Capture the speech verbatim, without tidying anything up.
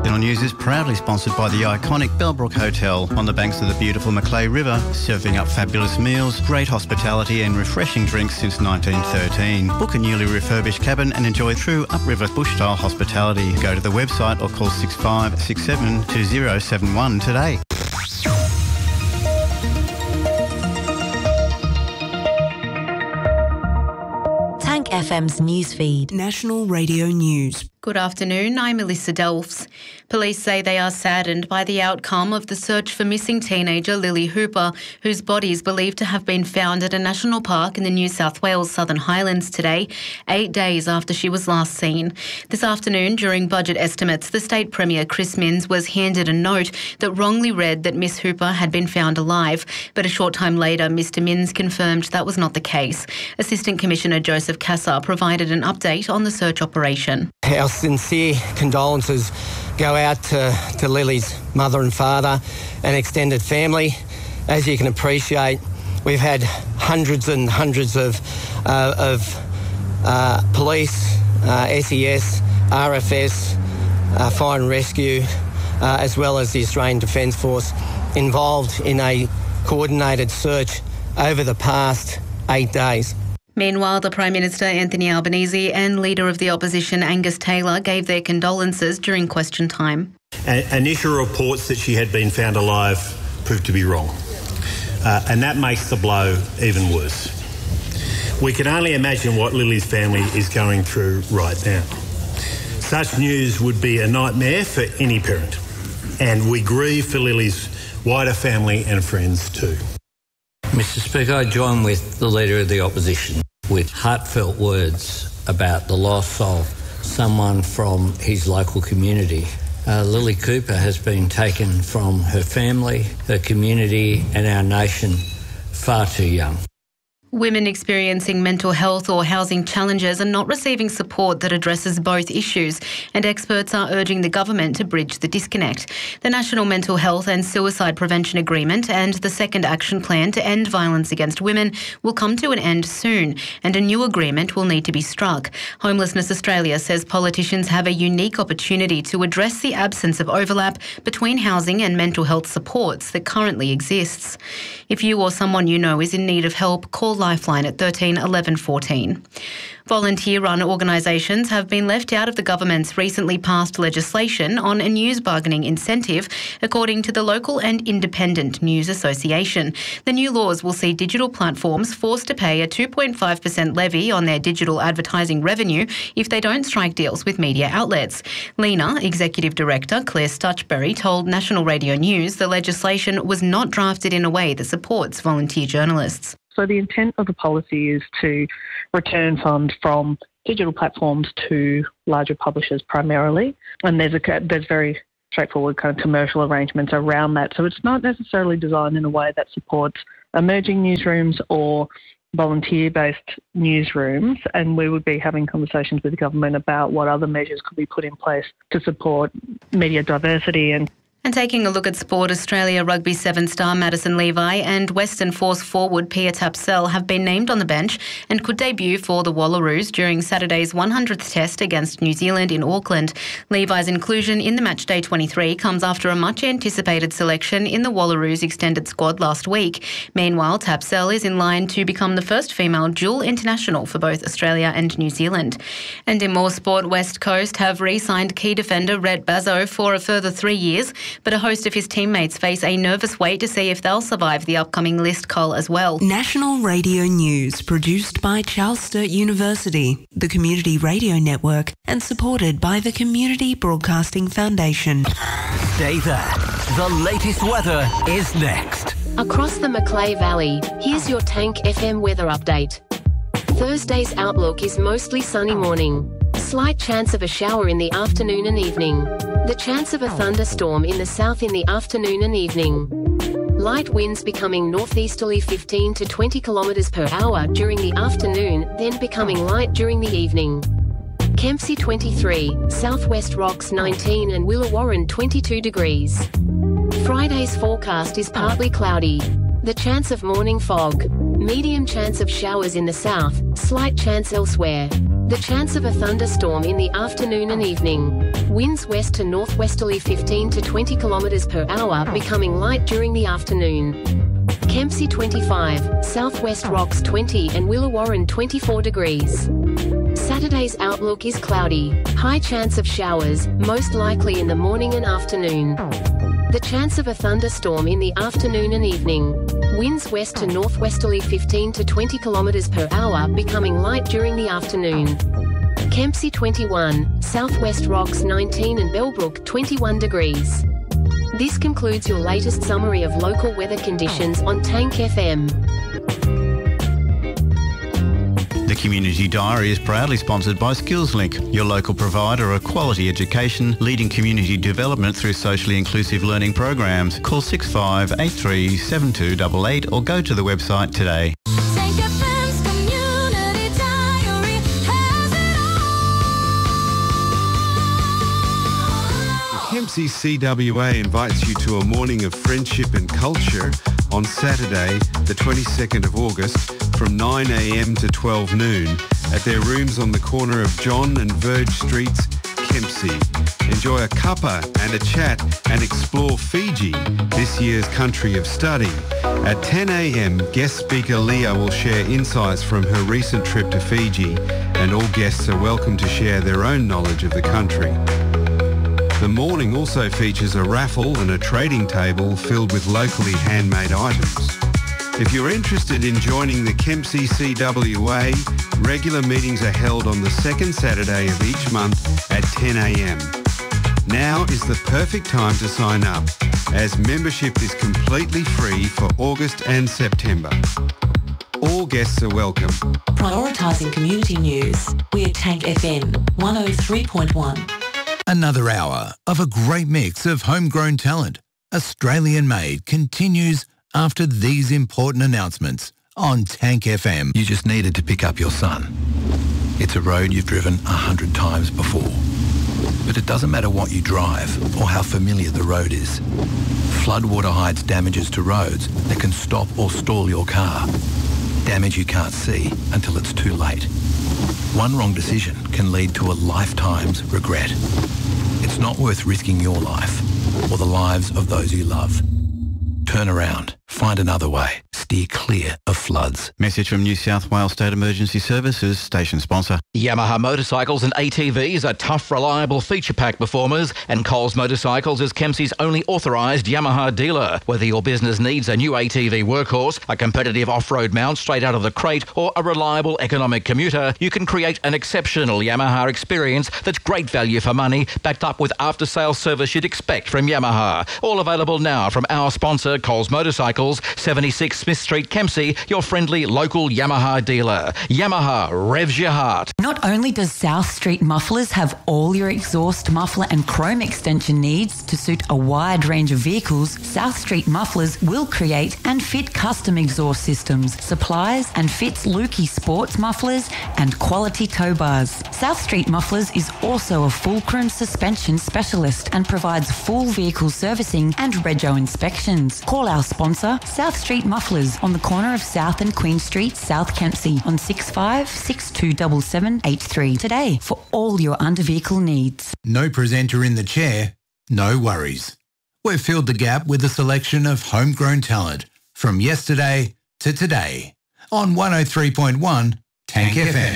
Channel News is proudly sponsored by the iconic Bellbrook Hotel on the banks of the beautiful Macleay River, serving up fabulous meals, great hospitality and refreshing drinks since nineteen thirteen. Book a newly refurbished cabin and enjoy true upriver bush-style hospitality. Go to the website or call six five six seven two zero seven one today. Tank F M's newsfeed. National Radio News. Good afternoon, I'm Melissa Delfs. Police say they are saddened by the outcome of the search for missing teenager Lily Hooper, whose body is believed to have been found at a national park in the New South Wales Southern Highlands today, eight days after she was last seen. This afternoon, during budget estimates, the State Premier Chris Minns was handed a note that wrongly read that Miss Hooper had been found alive, but a short time later, Mr Minns confirmed that was not the case. Assistant Commissioner Joseph Cassar provided an update on the search operation. Our sincere condolences go out to, to Lily's mother and father and extended family. As you can appreciate, we've had hundreds and hundreds of, uh, of uh, police, uh, S E S, R F S, uh, Fire and Rescue, uh, as well as the Australian Defence Force involved in a coordinated search over the past eight days. Meanwhile, the Prime Minister Anthony Albanese and Leader of the Opposition Angus Taylor gave their condolences during question time. A- initial reports that she had been found alive proved to be wrong, uh, and that makes the blow even worse. We can only imagine what Lily's family is going through right now. Such news would be a nightmare for any parent, and we grieve for Lily's wider family and friends too. Mister Speaker, I join with the Leader of the Opposition with heartfelt words about the loss of someone from his local community. Uh, Lily Cooper has been taken from her family, her community and our nation far too young. Women experiencing mental health or housing challenges are not receiving support that addresses both issues, and experts are urging the government to bridge the disconnect. The National Mental Health and Suicide Prevention Agreement and the Second Action Plan to End Violence Against Women will come to an end soon, and a new agreement will need to be struck. Homelessness Australia says politicians have a unique opportunity to address the absence of overlap between housing and mental health supports that currently exists. If you or someone you know is in need of help, call Lifeline at thirteen eleven fourteen. Volunteer-run organisations have been left out of the government's recently passed legislation on a news bargaining incentive, according to the Local and Independent News Association. The new laws will see digital platforms forced to pay a two point five percent levy on their digital advertising revenue if they don't strike deals with media outlets. Lena, Executive Director Claire Stutchbury, told National Radio News the legislation was not drafted in a way that supports volunteer journalists. So the intent of the policy is to return funds from digital platforms to larger publishers primarily, and there's a there's very straightforward kind of commercial arrangements around that. So it's not necessarily designed in a way that supports emerging newsrooms or volunteer-based newsrooms, and we would be having conversations with the government about what other measures could be put in place to support media diversity. And And taking a look at sport, Australia Rugby Seven star Madison Levi and Western Force forward Pia Tapsell have been named on the bench and could debut for the Wallaroos during Saturday's one hundredth Test against New Zealand in Auckland. Levi's inclusion in the Matchday twenty-three comes after a much-anticipated selection in the Wallaroos extended squad last week. Meanwhile, Tapsell is in line to become the first female dual international for both Australia and New Zealand. And in more sport, West Coast have re-signed key defender Rhett Bazzo for a further three years. But a host of his teammates face a nervous wait to see if they'll survive the upcoming list cull as well. National Radio News, produced by Charles Sturt University, the Community Radio Network, and supported by the Community Broadcasting Foundation. Stay there. The latest weather is next. Across the Macleay Valley, here's your Tank F M weather update. Thursday's outlook is mostly sunny morning. Slight chance of a shower in the afternoon and evening. The chance of a thunderstorm in the south in the afternoon and evening. Light winds becoming northeasterly fifteen to twenty kilometres per hour during the afternoon, then becoming light during the evening. Kempsey twenty-three, Southwest Rocks nineteen and Willawarren twenty-two degrees. Friday's forecast is partly cloudy. The chance of morning fog. Medium chance of showers in the south, slight chance elsewhere. The chance of a thunderstorm in the afternoon and evening. Winds west to northwesterly fifteen to twenty kilometres per hour, becoming light during the afternoon. Kempsey twenty-five, Southwest Rocks twenty and Willawarren twenty-four degrees. Saturday's outlook is cloudy. High chance of showers, most likely in the morning and afternoon. The chance of a thunderstorm in the afternoon and evening. Winds west to northwesterly fifteen to twenty kilometres per hour, becoming light during the afternoon. Kempsey twenty-one, Southwest Rocks nineteen and Bellbrook twenty-one degrees. This concludes your latest summary of local weather conditions on Tank F M. The Community Diary is proudly sponsored by SkillsLink, your local provider of quality education, leading community development through socially inclusive learning programs. Call six five eight three seven two eight eight or go to the website today. Kempsey C W A invites you to a morning of friendship and culture on Saturday, the twenty-second of August, from nine a m to twelve noon at their rooms on the corner of John and Verge Streets, Kempsey. Enjoy a cuppa and a chat and explore Fiji, this year's country of study. At ten a m, guest speaker Leah will share insights from her recent trip to Fiji, and all guests are welcome to share their own knowledge of the country. The morning also features a raffle and a trading table filled with locally handmade items. If you're interested in joining the Kempsey C W A, regular meetings are held on the second Saturday of each month at ten a m. Now is the perfect time to sign up, as membership is completely free for August and September. All guests are welcome. Prioritising community news. We're Tank F M one oh three point one. Another hour of a great mix of homegrown talent, Australian made, continues after these important announcements on Tank F M. You just needed to pick up your son. It's a road you've driven a hundred times before. But it doesn't matter what you drive or how familiar the road is. Floodwater hides damages to roads that can stop or stall your car. Damage you can't see until it's too late. One wrong decision can lead to a lifetime's regret. It's not worth risking your life or the lives of those you love. Turn around. Find another way. Steer clear of floods. Message from New South Wales State Emergency Services, station sponsor. Yamaha motorcycles and A T Vs are tough, reliable feature pack performers, and Coles Motorcycles is Kempsey's only authorised Yamaha dealer. Whether your business needs a new A T V workhorse, a competitive off-road mount straight out of the crate, or a reliable economic commuter, you can create an exceptional Yamaha experience that's great value for money, backed up with after-sales service you'd expect from Yamaha. All available now from our sponsor, Coles Motorcycles, seventy-six Smith Street, Kempsey, your friendly local Yamaha dealer. Yamaha revs your heart. Not only does South Street Mufflers have all your exhaust, muffler and chrome extension needs to suit a wide range of vehicles, South Street Mufflers will create and fit custom exhaust systems, supplies and fits Lukey sports mufflers and quality tow bars. South Street Mufflers is also a fulcrum suspension specialist and provides full vehicle servicing and rego inspections. Call our sponsor, South Street Mufflers, on the corner of South and Queen Street, South Kempsey, on six five six two seven seven eight three today for all your under-vehicle needs. No presenter in the chair, no worries. We've filled the gap with a selection of homegrown talent from yesterday to today on one oh three point one Tank F M.